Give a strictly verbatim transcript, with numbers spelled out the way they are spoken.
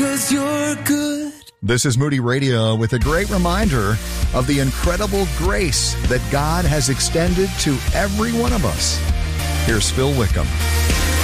'cause you're good. This is Moody Radio with a great reminder of the incredible grace that God has extended to every one of us. Here's Phil Wickham.